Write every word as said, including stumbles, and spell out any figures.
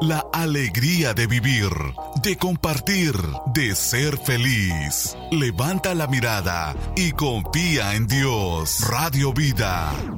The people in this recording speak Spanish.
la alegría de vivir, de compartir, de ser feliz. Levanta la mirada y confía en Dios. Radio Vida.